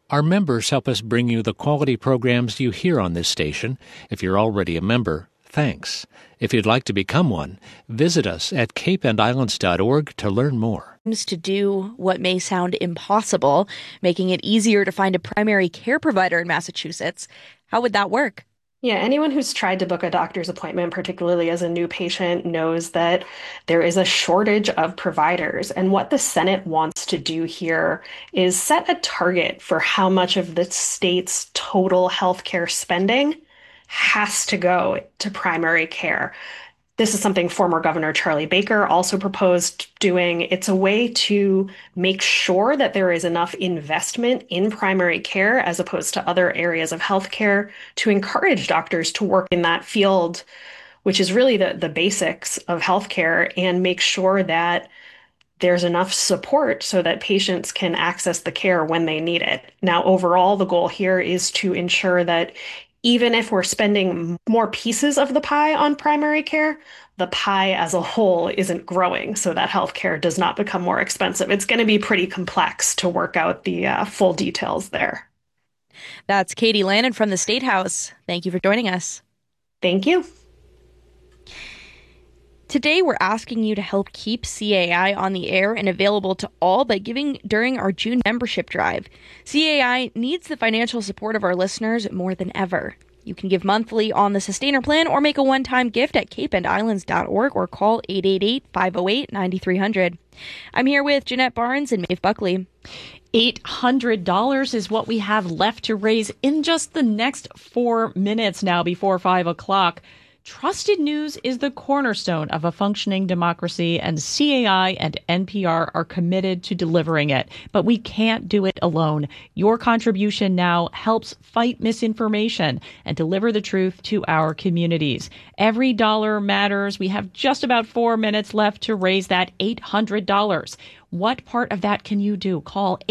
Our members help us bring you the quality programs you hear on this station. If you're already a member, thanks. If you'd like to become one, visit us at capeandislands.org to learn more. To do what may sound impossible, making it easier to find a primary care provider in Massachusetts. How would that work? Yeah, anyone who's tried to book a doctor's appointment, particularly as a new patient, knows that there is a shortage of providers. And what the Senate wants to do here is set a target for how much of the state's total healthcare spending has to go to primary care. This is something former Governor Charlie Baker also proposed doing. It's a way to make sure that there is enough investment in primary care as opposed to other areas of healthcare to encourage doctors to work in that field, which is really the basics of healthcare, and make sure that there's enough support so that patients can access the care when they need it. Now, overall, the goal here is to ensure that even if we're spending more pieces of the pie on primary care, the pie as a whole isn't growing so that healthcare does not become more expensive. It's going to be pretty complex to work out the full details there. That's Katie Lannon from the State House. Thank you for joining us. Thank you. Today, we're asking you to help keep CAI on the air and available to all by giving during our June membership drive. CAI needs the financial support of our listeners more than ever. You can give monthly on the Sustainer Plan or make a one-time gift at capeandislands.org or call 888-508-9300. I'm here with Jeanette Barnes and Maeve Buckley. $800 is what we have left to raise in just the next 4 minutes now before 5 o'clock. Trusted news is the cornerstone of a functioning democracy, and CAI and NPR are committed to delivering it. But we can't do it alone. Your contribution now helps fight misinformation and deliver the truth to our communities. Every dollar matters. We have just about 4 minutes left to raise that $800. What part of that can you do? Call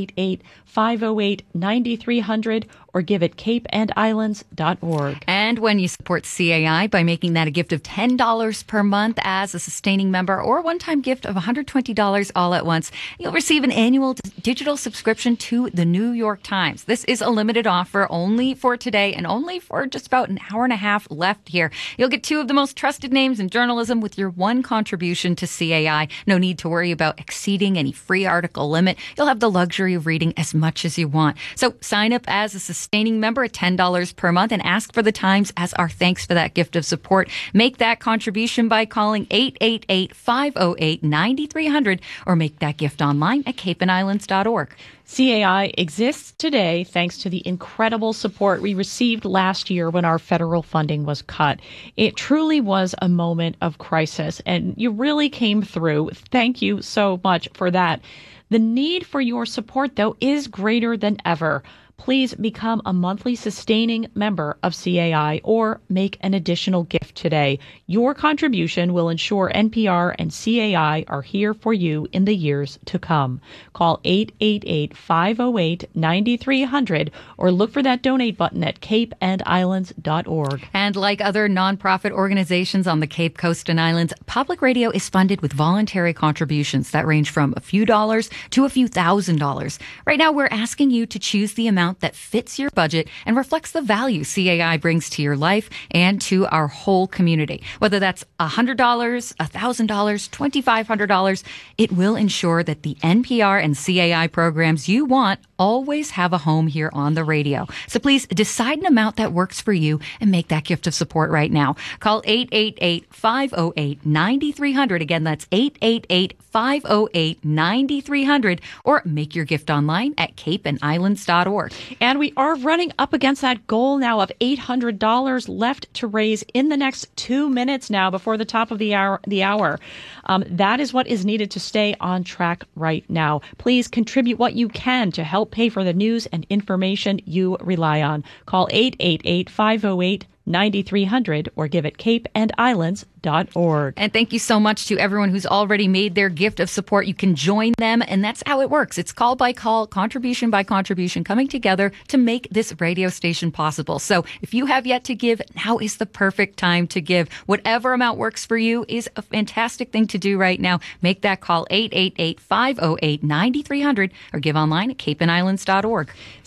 888-508-9300 or give at capeandislands.org. And when you support CAI by making that a gift of $10 per month as a sustaining member or a one-time gift of $120 all at once, you'll receive an annual digital subscription to the New York Times. This is a limited offer only for today and only for just about an hour and a half left here. You'll get two of the most trusted names in journalism with your one contribution to CAI. No need to worry about exceeding any free article limit. You'll have the luxury of reading as much as you want. So sign up as a sustaining member at $10 per month and ask for the Times as our thanks for that gift of support. Make that contribution by calling 888-508-9300 or make that gift online at capeandislands.org. CAI exists today thanks to the incredible support we received last year when our federal funding was cut. It truly was a moment of crisis, and you really came through. Thank you so much for that. The need for your support, though, is greater than ever. Please become a monthly sustaining member of CAI or make an additional gift today. Your contribution will ensure NPR and CAI are here for you in the years to come. Call 888-508-9300 or look for that donate button at capeandislands.org. And like other nonprofit organizations on the Cape Coast and Islands, public radio is funded with voluntary contributions that range from a few dollars to a few $1,000s. Right now, we're asking you to choose the amount that fits your budget and reflects the value CAI brings to your life and to our whole community. Whether that's $100, $1,000, $2,500, it will ensure that the NPR and CAI programs you want always have a home here on the radio. So please decide an amount that works for you and make that gift of support right now. Call 888-508-9300. Again, that's 888-508-9300 or make your gift online at capeandislands.org. And we are running up against that goal now of $800 left to raise in the next 2 minutes now before the top of the hour. That is what is needed to stay on track right now. Please contribute what you can to help pay for the news and information you rely on. Call 888-508-9300 or give at capeandislands.org. And thank you so much to everyone who's already made their gift of support. You can join them, and that's how it works. It's call by call, contribution by contribution, coming together to make this radio station possible. So if you have yet to give, now is the perfect time to give. Whatever amount works for you is a fantastic thing to do right now. Make that call 888-508-9300 or give online at capeandislands.org.